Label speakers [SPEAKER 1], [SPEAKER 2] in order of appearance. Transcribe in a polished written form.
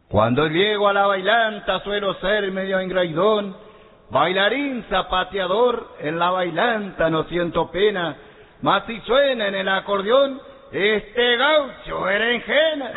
[SPEAKER 1] Cuando llego a la bailanta suelo ser medio engraidón, bailarín zapateador, en la bailanta no siento pena, mas si suena en el acordeón, este gaucho berenjena.